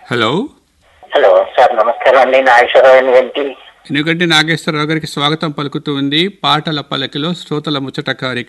Hello hello sir, నమస్కారం అండి. నాగేశ్వరరావు ఎన్నుగంటి ఎందుకంటే నాగేశ్వరరావు గారికి స్వాగతం పలుకుతూ ఉంది పాటల పల్లకిలో శ్రోతల ముచ్చట కార్యక్రమం.